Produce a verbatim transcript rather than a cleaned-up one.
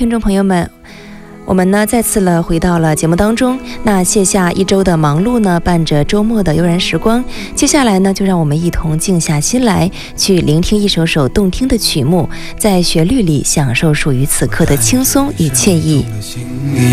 听众朋友们，我们呢再次了回到了节目当中。那卸下一周的忙碌呢，伴着周末的悠然时光，接下来呢就让我们一同静下心来，去聆听一首首动听的曲目，在旋律里享受属于此刻的轻松与惬意。